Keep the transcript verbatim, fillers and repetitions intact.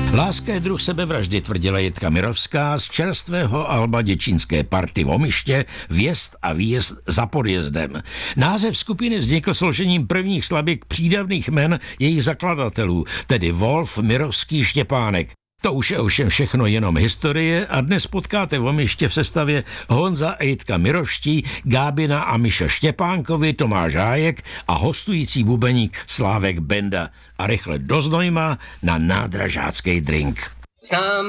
Láska je druh sebevraždy, tvrdila Jitka Mirovská z čerstvého alba děčínské party v Omiště Vjezd a výjezd za podjezdem. Název skupiny vznikl složením prvních slabik přídavných jmen jejich zakladatelů, tedy Wolf, Mirovský, Štěpánek. To už je ovšem všechno jenom historie a dnes potkáte v Omiště v sestavě Honza a Jitka Mirovští, Gábina a Miša Štěpánkovi, Tomáš Hájek a hostující bubeník Slávek Benda. A rychle do Znojma na nádražácký drink. Znám